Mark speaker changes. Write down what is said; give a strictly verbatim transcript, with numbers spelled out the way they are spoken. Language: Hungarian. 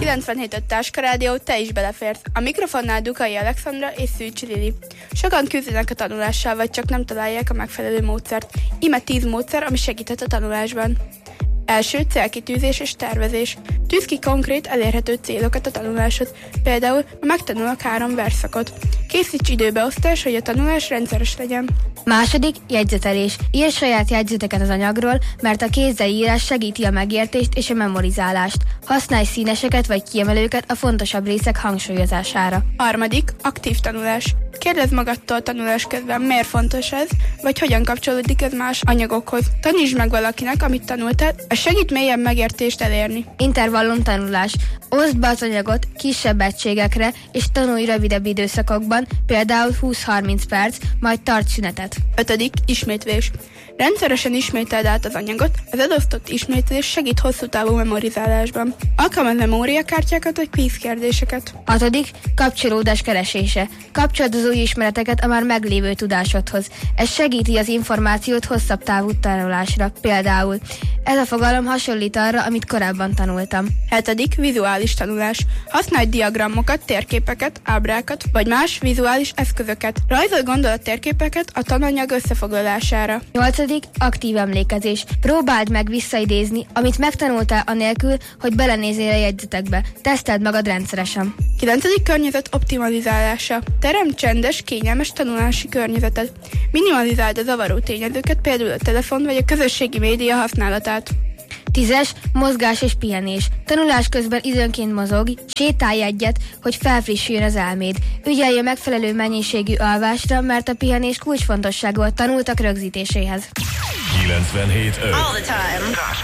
Speaker 1: kilencvenhét öt Táska Rádió, te is beleférsz. A mikrofonnál Dukai Alexandra és Szűcs Lili. Sokan küzdenek a tanulással, vagy csak nem találják a megfelelő módszert. Íme tíz módszer, ami segíthet a tanulásban. Első, célkitűzés és tervezés. Tűz ki konkrét, elérhető célokat a tanuláshoz. Például, megtanulok három versszakot. Készíts időbeosztás, hogy a tanulás rendszeres legyen.
Speaker 2: Második, jegyzetelés. Írj saját jegyzeteket az anyagról, mert a kézzel írás segíti a megértést és a memorizálást. Használj színeseket vagy kiemelőket a fontosabb részek hangsúlyozására.
Speaker 1: Harmadik, aktív tanulás. Kérdezd magadtól tanulás közben, miért fontos ez, vagy hogyan kapcsolódik ez más anyagokhoz. Tanítsd meg valakinek, amit tanultál, ez segít mélyebb megértést elérni.
Speaker 2: Intervallum tanulás. Oszd be az anyagot kisebb egységekre, és tanulj rövidebb időszakokban, például húsz-harminc perc, majd tarts szünetet.
Speaker 1: Ötödik, ismétlés. Rendszeresen ismételd át az anyagot, az elosztott ismétlés segít hosszú távú memorizálásban. Alkalmazz memóriakártyákat vagy kvízkérdéseket.
Speaker 2: Hatodik, kapcsolódás keresése. Kapcsold az új ismereteket a már meglévő tudásodhoz. Ez segíti az információt hosszabb távú tanulásra. Például ez a fogalom hasonlít arra, amit korábban tanultam.
Speaker 1: Hetedik, vizuális tanulás. Használj diagramokat, térképeket, ábrákat, vagy más vizuális eszközöket. Rajzolj gondolattérképeket a tananyag összefoglalására.
Speaker 2: Nyolcadik, aktív emlékezés. Próbáld meg visszaidézni, amit megtanultál anélkül, hogy belenézél a jegyzetekbe. Teszteld magad rendszeresen.
Speaker 1: Kilencedik, környezet optimalizálása. Teremts csendes, kényelmes tanulási környezetet. Minimalizáld a zavaró tényezőket, például a telefon vagy a közösségi média használatát.
Speaker 2: Tízes, mozgás és pihenés. Tanulás közben időnként mozogj, sétálj egyet, hogy felfrissüljön az elméd. Ügyelj a megfelelő mennyiségű alvásra, mert a pihenés kulcsfontosságú a tanultak rögzítéséhez.
Speaker 3: kilencvenhét öt